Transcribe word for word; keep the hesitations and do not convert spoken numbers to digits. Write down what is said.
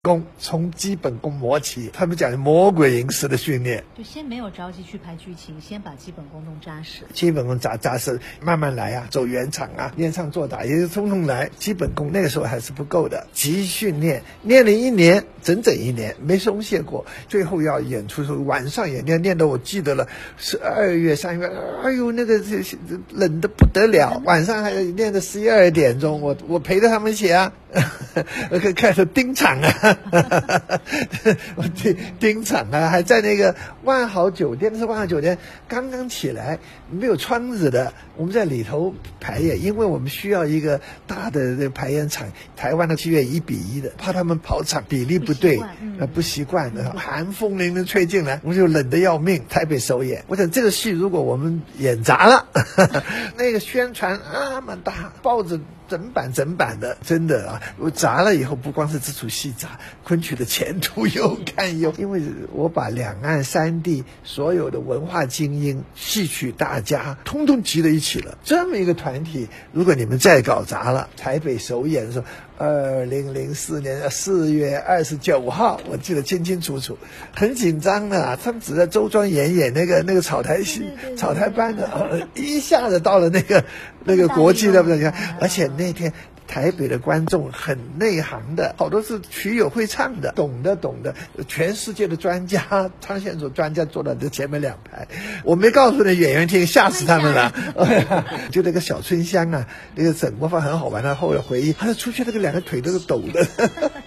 功从基本功磨起，他们讲魔鬼吟诗的训练， 就先没有着急去排剧情，先把基本功弄扎实。 基本功扎扎实，慢慢来啊，走圆场啊，练唱做打也是通通来。基本功那个时候还是不够的，急训练，练了一年，整整一年没松懈过。最后要演出的时候，晚上也练，练的我记得了，是二月、三月，哎呦，那个冷的不得了，晚上还练到十一二点钟，我我陪着他们写啊，我可开始盯场啊。我盯盯场啊，还在那个万豪酒店，是万豪酒店刚刚起来，没有窗子的，我们在里头排演，因为我们需要一个大的这个排演场。台湾的剧院一比一的，怕他们跑场比例不对，不习惯，嗯、不习惯的，寒风凛凛吹进来，我们就冷得要命。台北首演，我想这个戏如果我们演砸了，那个宣传那么大，报纸整版整版的，真的啊！我砸了以后，不光是这出戏砸，昆曲的前途有堪忧。因为我把两岸三地所有的文化精英、戏曲大家，通通集在一起了。这么一个团体，如果你们再搞砸了，台北首演的时候，二零零四年四月二十九号，我记得清清楚楚，很紧张的。他们只在周庄演演那个那个草台戏、草台班的，呃，一下子到了那个那个国际的，而且那天台北的观众很内行的，好多是曲友会唱的，懂的懂的，全世界的专家，汤显祖专家坐在这前面两排，我没告诉那演员听，吓死他们了。就那个小春香啊，那个沈国芳很好玩，他后来回忆，他出去那个两个腿都是抖的。